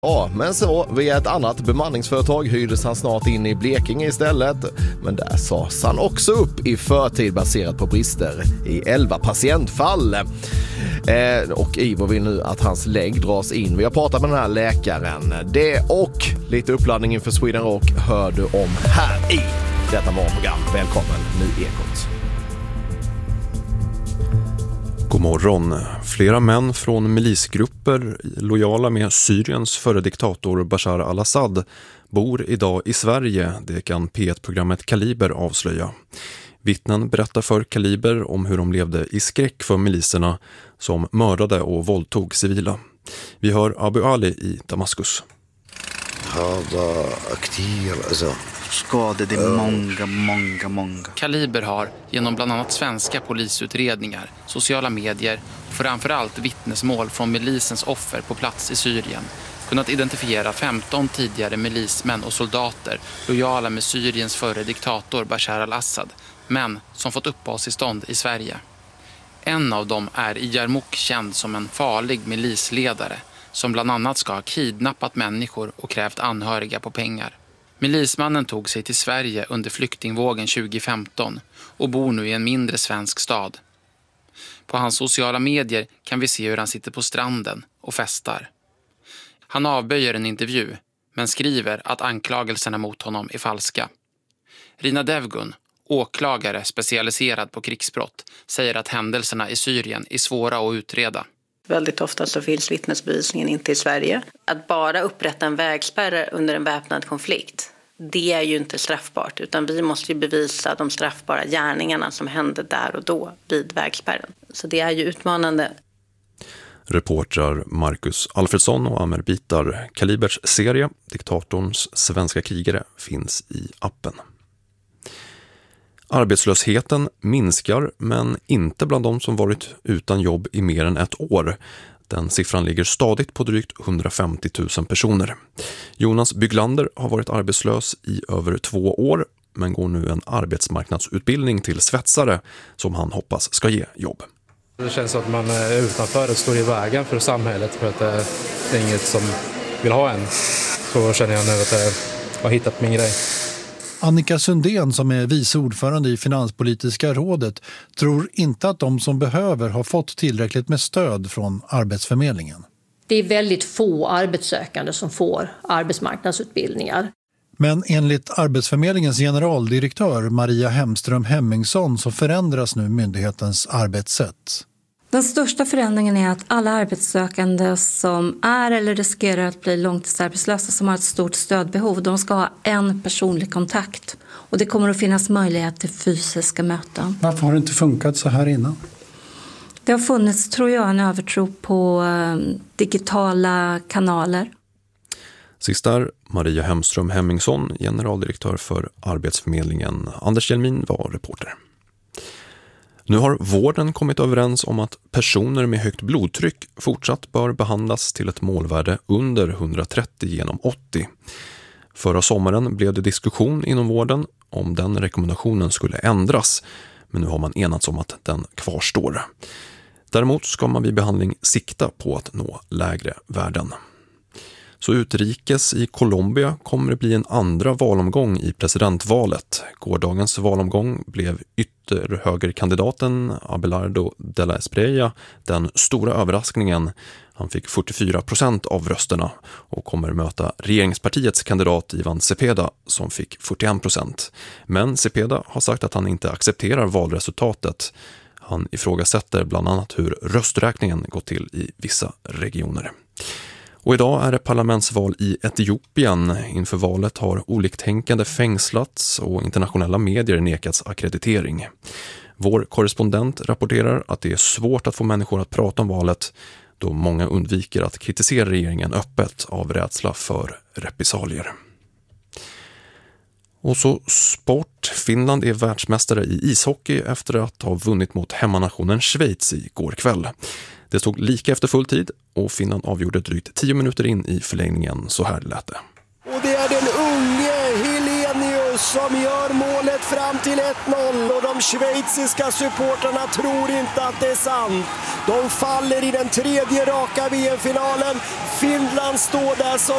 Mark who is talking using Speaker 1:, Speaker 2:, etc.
Speaker 1: Ja, men så via ett annat bemanningsföretag hyrdes han snart in i Blekinge istället. Men där sades han också upp i förtid baserat på brister i 11 patientfall. Och Ivo vill nu att hans lägg dras in. Vi har pratat med den här läkaren. Det och lite uppladdning inför Sweden Rock hör du om här i detta morgonprogram. Välkommen, nu Ekot.
Speaker 2: God morgon. Flera män från milisgrupper lojala med Syriens före diktator Bashar al-Assad bor idag i Sverige. Det kan P1-programmet Kaliber avslöja. Vittnen berättar för Kaliber om hur de levde i skräck för miliserna som mördade och våldtog civila. Vi hör Abu Ali i Damaskus.
Speaker 3: Skadade många.
Speaker 4: Kaliber har genom bland annat svenska polisutredningar, sociala medier och framförallt vittnesmål från milisens offer på plats i Syrien kunnat identifiera 15 tidigare milismän och soldater lojala med Syriens före diktator Bashar al-Assad, men som fått uppehållstillstånd i Sverige. En av dem är i Yarmouk känd som en farlig milisledare som bland annat ska ha kidnappat människor och krävt anhöriga på pengar. Milismannen tog sig till Sverige under flyktingvågen 2015 och bor nu i en mindre svensk stad. På hans sociala medier kan vi se hur han sitter på stranden och festar. Han avböjer en intervju men skriver att anklagelserna mot honom är falska. Rina Devgun, åklagare specialiserad på krigsbrott, säger att händelserna i Syrien är svåra att utreda.
Speaker 5: Väldigt ofta så finns vittnesbevisningen inte i Sverige. Att bara upprätta en vägspärr under en väpnad konflikt, det är ju inte straffbart. Utan vi måste ju bevisa de straffbara gärningarna som hände där och då vid vägspärren. Så det är ju utmanande.
Speaker 2: Reportrar Marcus Alfredsson och Amer Bitar. Kalibers serie, Diktatorns svenska krigare, finns i appen. Arbetslösheten minskar, men inte bland de som varit utan jobb i mer än ett år. Den siffran ligger stadigt på drygt 150 000 personer. Jonas Byglander har varit arbetslös i över 2 år, men går nu en arbetsmarknadsutbildning till svetsare som han hoppas ska ge jobb.
Speaker 6: Det känns som att man är utanför och står i vägen för samhället för att det är inget som vill ha en. Så känner jag nu att jag har hittat min grej.
Speaker 7: Annika Sundén, som är vice ordförande i Finanspolitiska rådet, tror inte att de som behöver har fått tillräckligt med stöd från Arbetsförmedlingen.
Speaker 8: Det är väldigt få arbetssökande som får arbetsmarknadsutbildningar.
Speaker 7: Men enligt Arbetsförmedlingens generaldirektör Maria Hemström Hemmingsson så förändras nu myndighetens arbetssätt.
Speaker 9: Den största förändringen är att alla arbetssökande som är eller riskerar att bli långtidsarbetslösa som har ett stort stödbehov, de ska ha en personlig kontakt. Och det kommer att finnas möjlighet till fysiska möten.
Speaker 7: Varför har det inte funkat så här innan?
Speaker 9: Det har funnits, tror jag, en övertro på digitala kanaler.
Speaker 2: Sist där Maria Hemström Hemmingsson, generaldirektör för Arbetsförmedlingen. Anders Hjelmin var reporter. Nu har vården kommit överens om att personer med högt blodtryck fortsatt bör behandlas till ett målvärde under 130 genom 80. Förra sommaren blev det diskussion inom vården om den rekommendationen skulle ändras, men nu har man enats om att den kvarstår. Däremot ska man vid behandling sikta på att nå lägre värden. Så utrikes i Colombia kommer det bli en andra valomgång i presidentvalet. Gårdagens valomgång blev ytterhögerkandidaten Abelardo de la Espriella den stora överraskningen. Han fick 44% av rösterna och kommer möta regeringspartiets kandidat Ivan Cepeda som fick 41%. Men Cepeda har sagt att han inte accepterar valresultatet. Han ifrågasätter bland annat hur rösträkningen gått till i vissa regioner. Och idag är det parlamentsval i Etiopien. Inför valet har oliktänkande fängslats och internationella medier nekats akkreditering. Vår korrespondent rapporterar att det är svårt att få människor att prata om valet då många undviker att kritisera regeringen öppet av rädsla för repressalier. Och så sport. Finland är världsmästare i ishockey efter att ha vunnit mot hemmanationen Schweiz igår kväll. Det stod lika efter full tid och Finland avgjorde drygt 10 minuter in i förlängningen. Så här lät det.
Speaker 10: Och det är den unge Helenius som gör målet fram till 1-0 och de schweiziska supporterna tror inte att det är sant. De faller i den 3:e raka VM-finalen. Finland står där som